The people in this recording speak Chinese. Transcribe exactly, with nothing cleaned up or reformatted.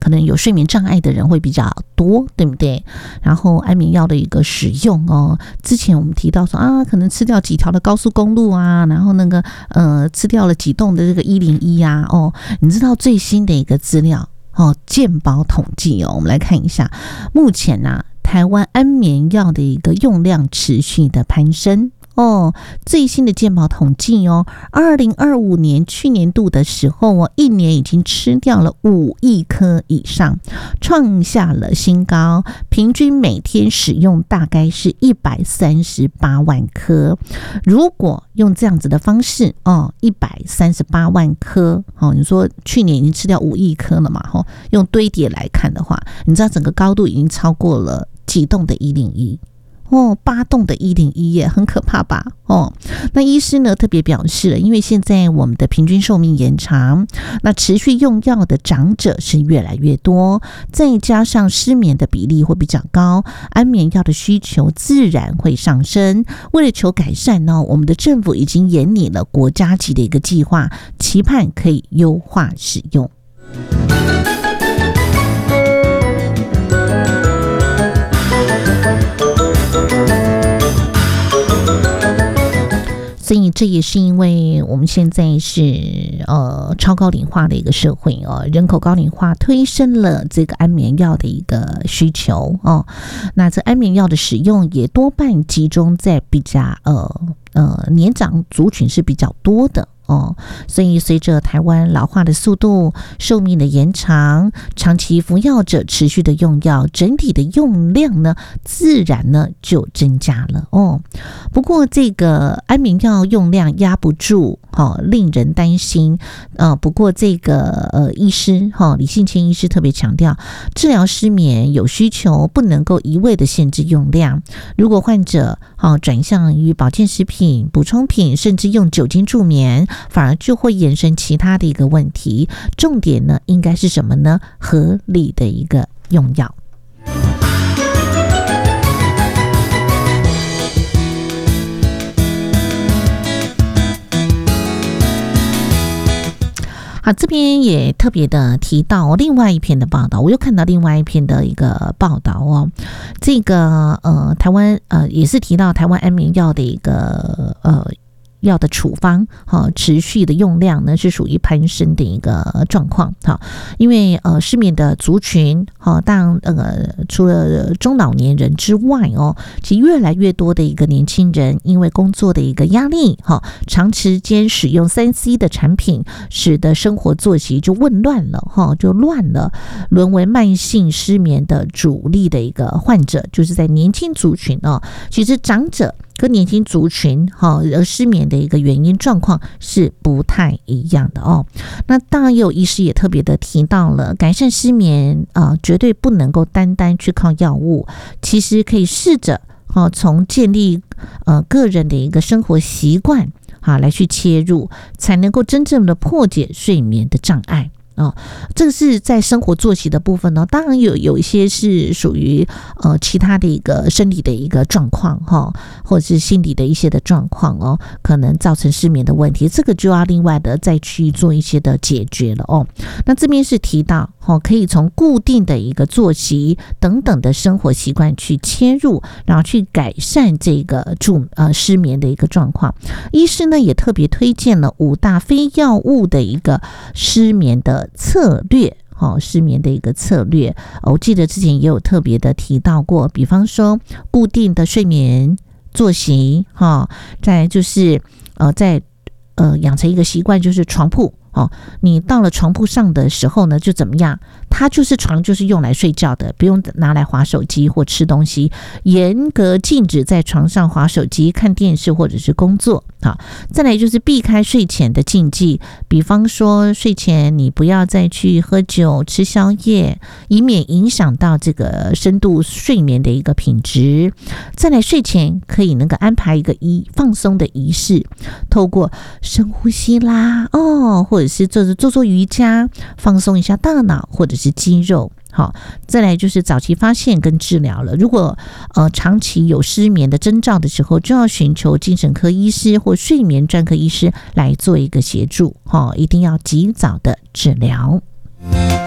可能有睡眠障碍的人会比较多，对不对？然后安眠药的一个使用哦，之前我们提到说啊，可能吃掉几条的高速公路啊，然后那个呃吃掉了几栋的这个一零一啊，哦，你知道最新的一个资料哦，健保统计哦，我们来看一下，目前啊，台湾安眠药的一个用量持续的攀升。哦，最新的健保统计哦，二零二五年去年度的时候哦，一年已经吃掉了五亿颗以上，创下了新高，平均每天使用大概是一百三十八万颗。如果用这样子的方式哦，一百三十八万颗，哦，你说去年已经吃掉五亿颗了嘛？哦，用堆叠来看的话，你知道整个高度已经超过了几栋的一零一。哦，八栋的一零一耶，很可怕吧？哦，那医师呢特别表示了，因为现在我们的平均寿命延长，那持续用药的长者是越来越多，再加上失眠的比例会比较高，安眠药的需求自然会上升。为了求改善呢，我们的政府已经研拟了国家级的一个计划，期盼可以优化使用。所以这也是因为我们现在是呃超高龄化的一个社会哦，人口高龄化推升了这个安眠药的一个需求哦。那这安眠药的使用也多半集中在比较呃呃年长族群是比较多的。哦，所以随着台湾老化的速度、寿命的延长，长期服药者持续的用药，整体的用量呢，自然呢就增加了哦。不过这个安眠药用量压不住，哈、哦，令人担心。呃，不过这个呃医师哈、哦、李信谦医师特别强调，治疗失眠有需求，不能够一味的限制用量。如果患者哈、哦、转向于保健食品、补充品，甚至用酒精助眠，反而就会衍生其他的一个问题。重点呢，应该是什么呢？合理的一个用药。好，这边也特别的提到另外一篇的报道，我又看到另外一篇的一个报道哦，这个呃台湾呃也是提到台湾安眠药的一个呃。药的处方哈、哦，持续的用量呢是属于攀升的一个状况哈、哦，因为呃失眠的族群哈、哦，当呃除了中老年人之外哦，其实越来越多的一个年轻人因为工作的一个压力哈、哦，长时间使用三 C 的产品，使得生活作息就紊乱了哈、哦，就乱了，沦为慢性失眠的主力的一个患者，就是在年轻族群哦，其实长者跟年轻族群哈而失眠的一个原因状况是不太一样的哦。那当然也有医师也特别的提到了，改善失眠啊、呃，绝对不能够单单去靠药物，其实可以试着哦从建立呃个人的一个生活习惯啊来去切入，才能够真正的破解睡眠的障碍。哦，这个是在生活作息的部分呢，当然有有一些是属于呃其他的一个生理的一个状况哈，或者是心理的一些的状况哦，可能造成失眠的问题，这个就要另外的再去做一些的解决了哦。那这边是提到哦，可以从固定的一个作息等等的生活习惯去切入，然后去改善这个助呃失眠的一个状况。医师呢也特别推荐了五大非药物的一个失眠的策略。哦，失眠的一个策略，我记得之前也有特别的提到过，比方说固定的睡眠作息，哈，再来就是呃，在呃养成一个习惯，就是床铺。哦，你到了床铺上的时候呢，就怎么样？它就是床，就是用来睡觉的，不用拿来滑手机或吃东西。严格禁止在床上滑手机、看电视或者是工作。好，再来就是避开睡前的禁忌，比方说睡前你不要再去喝酒、吃宵夜，以免影响到这个深度睡眠的一个品质。再来睡前可以能够安排一个仪放松的仪式，透过深呼吸啦，哦，或者是做做做瑜伽，放松一下大脑或者是肌肉。好，再来就是早期发现跟治疗了。如果呃长期有失眠的征兆的时候，就要寻求精神科医师或睡眠专科医师来做一个协助。好，一定要及早的治疗。